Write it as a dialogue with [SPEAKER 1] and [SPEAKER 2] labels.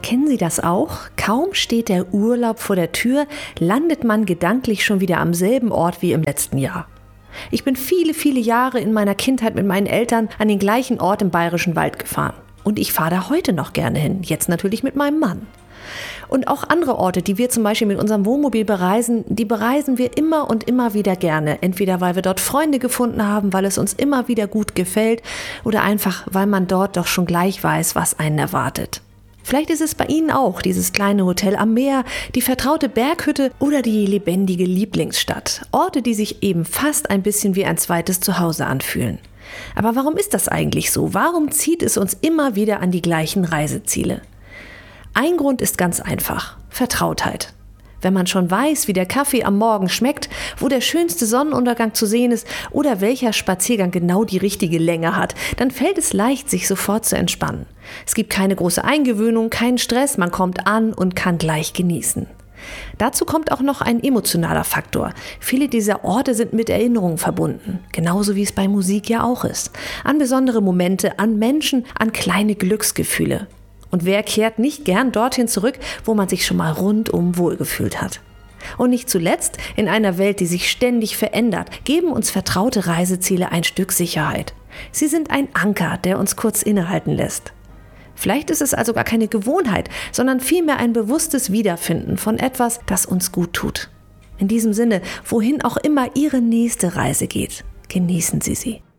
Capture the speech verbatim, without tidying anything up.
[SPEAKER 1] Kennen Sie das auch? Kaum steht der Urlaub vor der Tür, landet man gedanklich schon wieder am selben Ort wie im letzten Jahr. Ich bin viele, viele Jahre in meiner Kindheit mit meinen Eltern an den gleichen Ort im Bayerischen Wald gefahren. Und ich fahre da heute noch gerne hin, jetzt natürlich mit meinem Mann. Und auch andere Orte, die wir zum Beispiel mit unserem Wohnmobil bereisen, die bereisen wir immer und immer wieder gerne. Entweder weil wir dort Freunde gefunden haben, weil es uns immer wieder gut gefällt oder einfach, weil man dort doch schon gleich weiß, was einen erwartet. Vielleicht ist es bei Ihnen auch dieses kleine Hotel am Meer, die vertraute Berghütte oder die lebendige Lieblingsstadt. Orte, die sich eben fast ein bisschen wie ein zweites Zuhause anfühlen. Aber warum ist das eigentlich so? Warum zieht es uns immer wieder an die gleichen Reiseziele? Ein Grund ist ganz einfach: Vertrautheit. Wenn man schon weiß, wie der Kaffee am Morgen schmeckt, wo der schönste Sonnenuntergang zu sehen ist oder welcher Spaziergang genau die richtige Länge hat, dann fällt es leicht, sich sofort zu entspannen. Es gibt keine große Eingewöhnung, keinen Stress, man kommt an und kann gleich genießen. Dazu kommt auch noch ein emotionaler Faktor. Viele dieser Orte sind mit Erinnerungen verbunden, genauso wie es bei Musik ja auch ist. An besondere Momente, an Menschen, an kleine Glücksgefühle. Und wer kehrt nicht gern dorthin zurück, wo man sich schon mal rundum wohlgefühlt hat? Und nicht zuletzt, in einer Welt, die sich ständig verändert, geben uns vertraute Reiseziele ein Stück Sicherheit. Sie sind ein Anker, der uns kurz innehalten lässt. Vielleicht ist es also gar keine Gewohnheit, sondern vielmehr ein bewusstes Wiederfinden von etwas, das uns gut tut. In diesem Sinne, wohin auch immer Ihre nächste Reise geht, genießen Sie sie.